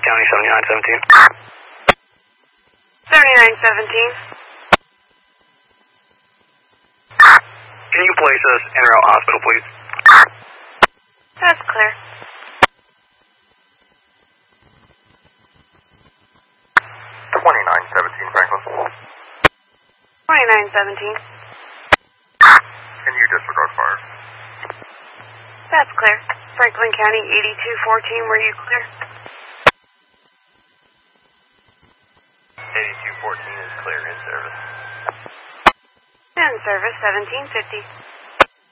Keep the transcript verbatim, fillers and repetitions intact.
County, seventy-nine seventeen. seventy-nine seventeen. Can you place us en route hospital, please? That's clear. twenty-nine seventeen, Franklin. twenty-nine seventeen. Can you disregard fire? That's clear. Franklin County, eighty-two fourteen, were you clear? eighty-two fourteen is clear, in service. In service, seventeen fifty.